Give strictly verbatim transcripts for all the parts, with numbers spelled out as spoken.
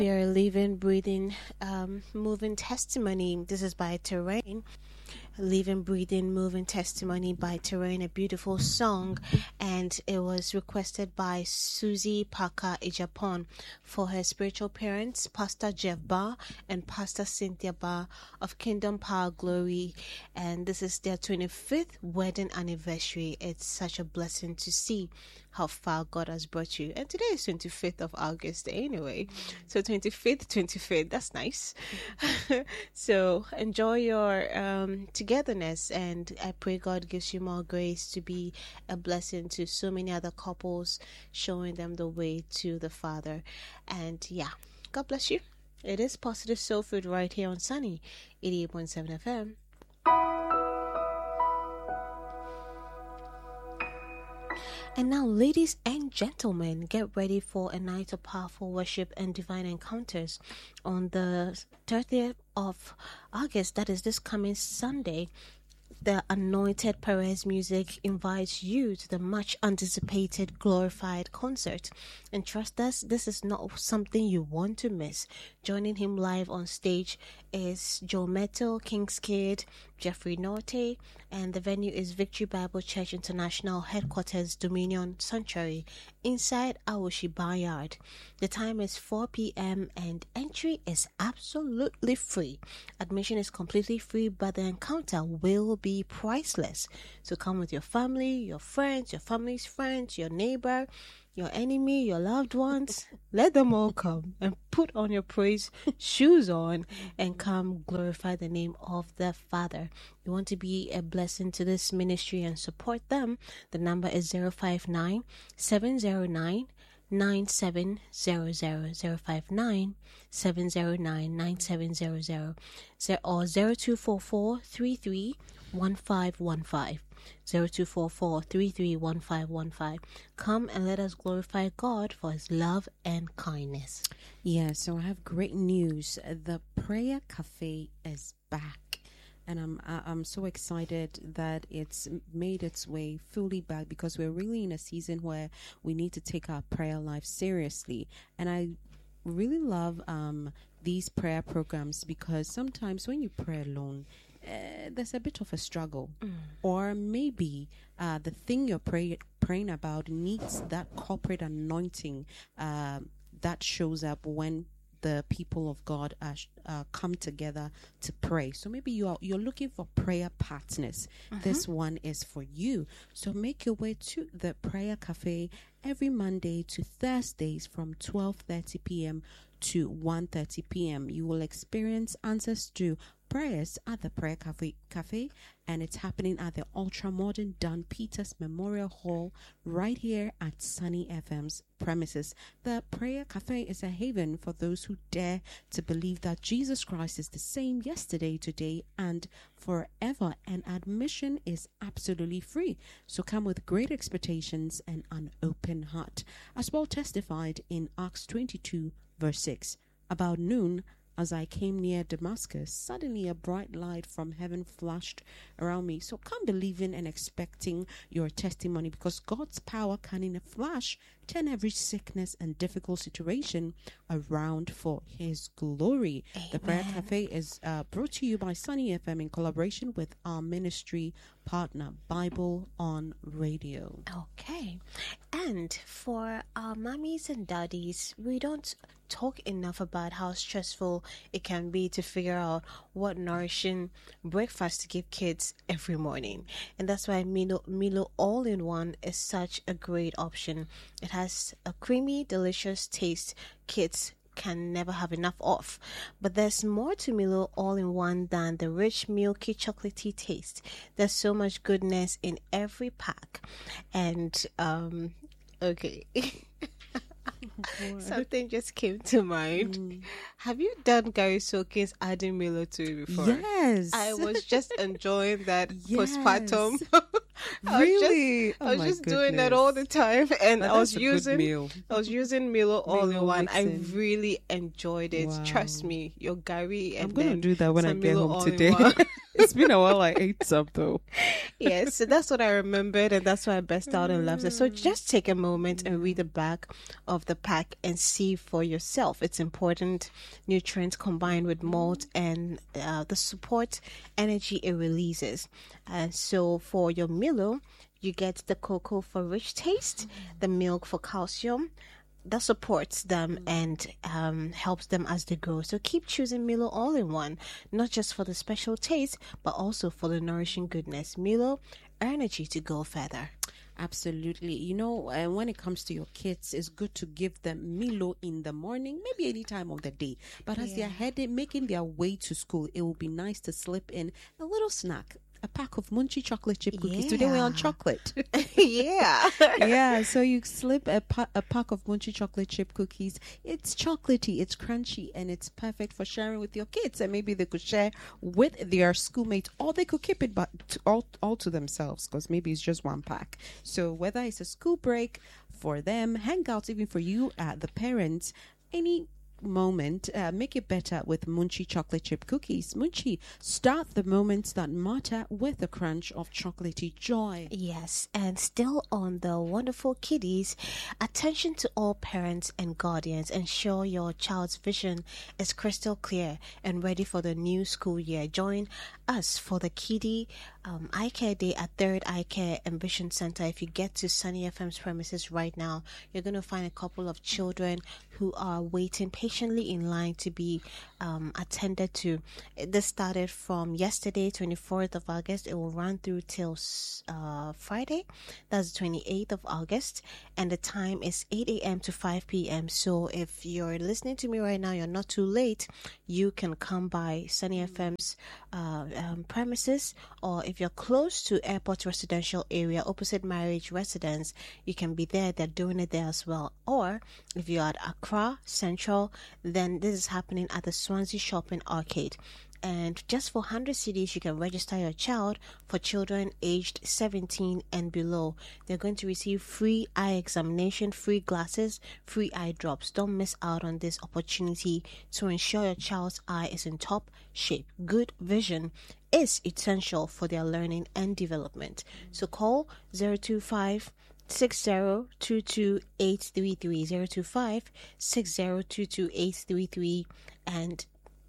We are living, breathing, um, moving testimony. This is by Terrain. Living, breathing, moving testimony by Terrain, a beautiful song, and it was requested by Susie Parker Ijapon for her spiritual parents, Pastor Jeff Barr and Pastor Cynthia Barr of Kingdom Power Glory, and this is their twenty-fifth wedding anniversary. It's such a blessing to see how far God has brought you, and today is twenty-fifth of August anyway, so twenty-fifth, twenty-fifth, that's nice. So enjoy your um togetherness, and I pray God gives you more grace to be a blessing to so many other couples, showing them the way to the Father. And yeah, God bless you. It is Positive Soul Food right here on Sunny eighty-eight point seven F M. And now, ladies and gentlemen, get ready for a night of powerful worship and divine encounters on the thirtieth of August. That is this coming Sunday. The Anointed Perez Music invites you to the much anticipated glorified concert. And trust us, this is not something you want to miss. Joining him live on stage is Joe Metal, King's Kid, Jeffrey Norte, and the venue is Victory Bible Church International Headquarters, Dominion Sanctuary, inside Awoshi Barnyard. The time is four p.m. and entry is absolutely free. Admission is completely free, but the encounter will be priceless. So come with your family, your friends, your family's friends, your neighbor, your enemy, your loved ones. Let them all come and put on your praise shoes on and come glorify the name of the Father. You want to be a blessing to this ministry and support them. The number is zero five nine, seven zero nine, nine seven zero zero, zero five nine, seven zero nine, nine seven zero zero, or zero two four four, three three one five one five. zero two four four, three three one five one five. Come and let us glorify God for his love and kindness. Yeah, so I have great news. The Prayer Cafe is back. And I'm I'm so excited that it's made its way fully back, because we're really in a season where we need to take our prayer life seriously. And I really love um these prayer programs, because sometimes when you pray alone, Uh, there's a bit of a struggle, mm. or maybe uh, the thing you're pray- praying about needs that corporate anointing uh, that shows up when the people of God uh, uh, come together to pray. So maybe you are you're looking for prayer partners. Mm-hmm. This one is for you. So make your way to the Prayer Cafe every Monday to Thursdays from twelve thirty p.m. to one thirty p.m. You will experience answers to prayers at the Prayer Cafe, Cafe, and it's happening at the ultra-modern Don Peters Memorial Hall right here at Sunny F M's premises. The Prayer Cafe is a haven for those who dare to believe that Jesus Christ is the same yesterday, today, and forever, and admission is absolutely free. So come with great expectations and an open heart. As Paul testified in Acts twenty-two, verse six, about noon, as I came near Damascus, suddenly a bright light from heaven flashed around me. So come believing and expecting your testimony, because God's power can in a flash turn every sickness and difficult situation around for his glory. Amen. The Prayer Cafe is uh, brought to you by Sunny F M in collaboration with our ministry partner, Bible on Radio. Okay. And for our mommies and daddies, we don't talk enough about how stressful it can be to figure out what nourishing breakfast to give kids every morning. And that's why Milo, Milo All-in-One is such a great option. It has a creamy, delicious taste kids can never have enough of. But there's more to Milo All-in-One than the rich, milky, chocolatey taste. There's so much goodness in every pack. And, um, okay. Something just came to mind. Mm. Have you done Gary Sokin's adding Milo to it before? Yes. I was just enjoying that yes. postpartum. I really? Was just, oh I was my just goodness. doing that all the time, and but I was a using meal. I was using Milo all in one. I mixing. really enjoyed it. Wow. Trust me, your Gary. And I'm gonna then do that when I get Milo home today. It's been a while I ate some though. Yes, so that's what I remembered, and that's why I burst out in laughter. So just take a moment and read the back of the pack and see for yourself. It's important nutrients combined with malt and uh, the support energy it releases. And so for your Milo, you get the cocoa for rich taste, the milk for calcium, that supports them and um, helps them as they grow. So keep choosing Milo all in one, not just for the special taste, but also for the nourishing goodness. Milo, energy to go further. Absolutely. You know, uh, when it comes to your kids, it's good to give them Milo in the morning, maybe any time of the day. But as Yeah. they're heading, making their way to school, it will be nice to slip in a little snack. A pack of Munchie chocolate chip cookies. Today we're on Yeah. chocolate. Yeah. Yeah, so you slip a, pa- a pack of Munchie chocolate chip cookies. It's chocolatey, it's crunchy, and it's perfect for sharing with your kids. And maybe they could share with their schoolmates, or they could keep it but to, all, all to themselves, because maybe it's just one pack. So whether it's a school break for them, hangouts even for you, uh, the parents, any moment, uh, make it better with Munchie chocolate chip cookies. Munchie, start the moments that matter with a crunch of chocolatey joy. Yes, and still on the wonderful kiddies, attention to all parents and guardians. Ensure your child's vision is crystal clear and ready for the new school year. Join us for the Kiddie um, Eye Care Day at Third Eye Care and Vision Center. If you get to Sunny F M's premises right now, you're going to find a couple of children who are waiting patiently in line to be um, attended to. This started from yesterday, twenty-fourth of August. It will run through till uh, Friday. That's the twenty-eighth of August. And the time is eight a.m. to five p.m. So if you're listening to me right now, you're not too late. You can come by Sunny F M's uh, um, premises, or if you're close to Airport Residential Area, opposite Marriage Residence, you can be there. They're doing it there as well. Or if you're at Accra Central, then this is happening at the Swansea Shopping Arcade. And just for one hundred cedis, you can register your child for children aged seventeen and below. They're going to receive free eye examination, free glasses, free eye drops. Don't miss out on this opportunity to ensure your child's eye is in top shape. Good vision is essential for their learning and development. So call zero two five six zero two two eight three three, zero two five six zero two two eight three three, and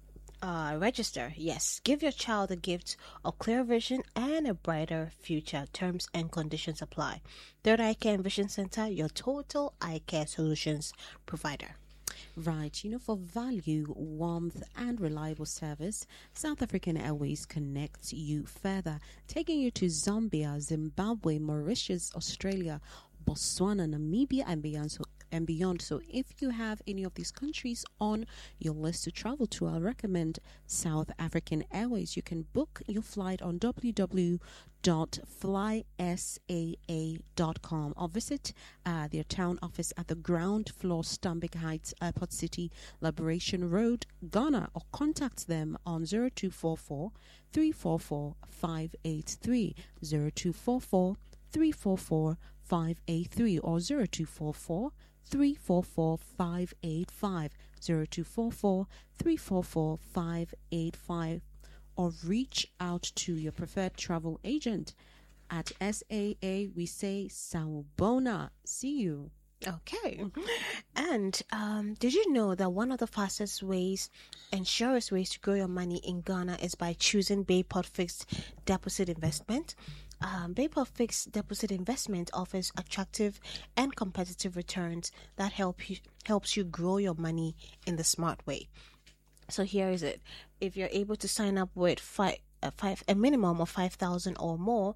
Uh, register. Yes, give your child a gift of clear vision and a brighter future. Terms and conditions apply. Third Eye Care and Vision Center, your total eye care solutions provider. Right, you know, for value, warmth, and reliable service, South African Airways connects you further, taking you to Zambia, Zimbabwe, Mauritius, Australia, Botswana, Namibia, and beyond. So, and beyond. So if you have any of these countries on your list to travel to, I recommend South African Airways. You can book your flight on w w w dot fly s a a dot com or visit uh, their town office at the ground floor, Stambik Heights, Airport City, Liberation Road, Ghana, or contact them on zero two four four three four four five eight three, zero two four four three four four five eight three, or zero two four four three four four five eight five, zero two four four three four four five eight five, or reach out to your preferred travel agent. At S A A, we say Sawubona. See you. Okay. And um, did you know that one of the fastest ways and surest ways to grow your money in Ghana is by choosing Bayport Fixed Deposit Investment? Um, Bayport Fixed Deposit Investment offers attractive and competitive returns that help you helps you grow your money in the smart way. So here is it: if you're able to sign up with five, uh, five a minimum of five thousand or more,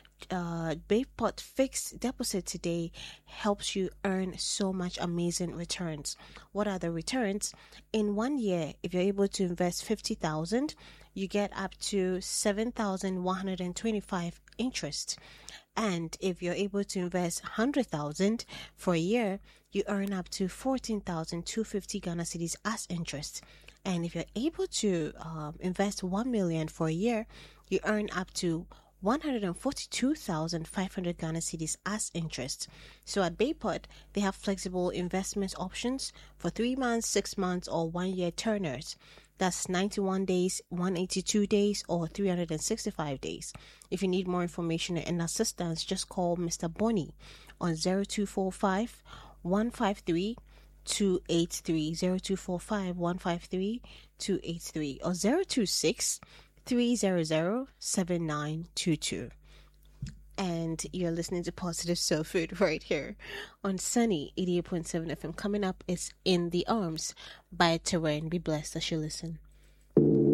uh, Bayport Fixed Deposit today helps you earn so much amazing returns. What are the returns? In one year, if you're able to invest fifty thousand, you get up to seven thousand one hundred twenty-five interest. And if you're able to invest one hundred thousand for a year, you earn up to fourteen thousand two hundred fifty Ghana cedis as interest. And if you're able to um, invest one million for a year, you earn up to one hundred forty-two thousand five hundred Ghana cedis as interest. So at Bayport, they have flexible investment options for three months, six months, or one year tenors. That's ninety-one days, one hundred eighty-two days, or three hundred sixty-five days. If you need more information and assistance, just call Mister Bonnie on zero two four five, one five three, two eight three, zero two four five, one five three, two eight three, or zero two six, three zero zero, seven nine two two. And you're listening to Positive Soul Food right here on Sunny eighty-eight point seven F M. Coming up is In the Arms by Terrain. Be blessed as you listen.